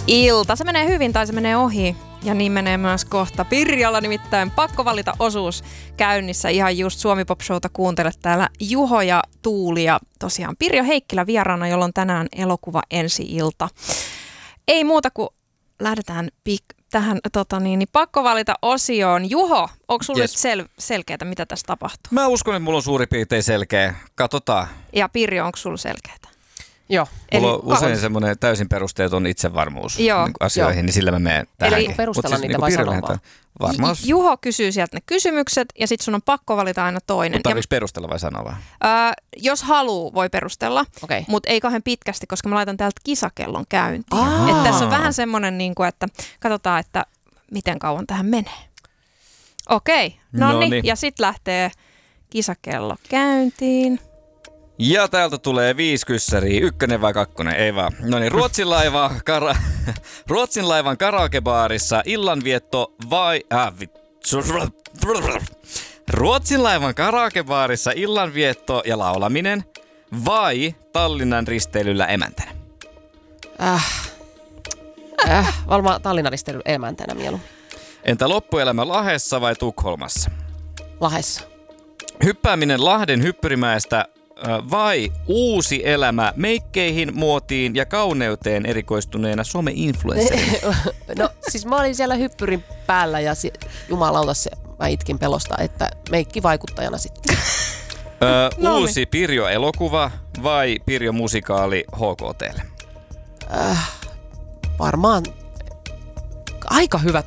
ilta. Se menee hyvin tai se menee ohi. Ja niin menee myös kohta Pirjolla, nimittäin pakko valita osuus käynnissä. Ihan just Suomi Pop Showta kuuntelet täällä Juho ja Tuuli ja tosiaan Pirjo Heikkilä vieraana, jolla on tänään elokuva Ensi-ilta. Ei muuta kuin lähdetään tähän pakko valita osioon. Juho, onko sulle nyt selkeää, mitä tässä tapahtuu? Mä uskon, että mulla on suurin piirtein selkeä. Katsotaan. Ja Pirjo, onko sulla selkeää? Joo. Mulla on usein semmoinen täysin perusteeton itsevarmuus niin asioihin, niin sillä mä menen tähänkin. Eli perustella niitä niin vai sanoa vaan? Juho kysyy sieltä ne kysymykset ja sitten sun on pakko valita aina toinen. Mutta tarvitsetko perustella vai sanoa vaan? Jos haluu, voi perustella, mutta ei kauhean pitkästi, koska mä laitan täältä kisakellon käyntiin. Että tässä on vähän semmoinen, että katsotaan, että miten kauan tähän menee. Okei, no niin. Ja sitten lähtee kisakello käyntiin. Ja täältä tulee 5 kyssäriä, 1 vai 2, ei vaan. No niin, Ruotsin laivan karaokebaarissa illanvietto vai... Ruotsin laivan karaokebaarissa illanvietto ja laulaminen vai Tallinnan risteilyllä emäntänä? Varmaan Tallinnan risteilyllä emäntänä mieluummin. Entä loppuelämä Lahdessa vai Tukholmassa? Lahdessa. Hyppääminen Lahden hyppyrimäestä vai uusi elämä meikkeihin, muotiin ja kauneuteen erikoistuneena some-influencerina? No siis mä olin siellä hyppyrin päällä ja jumalauta se, mä itkin pelosta, että meikkivaikuttajana sitten. Uusi Pirjo-elokuva vai Pirjo-musikaali HKT:lle? Varmaan aika hyvät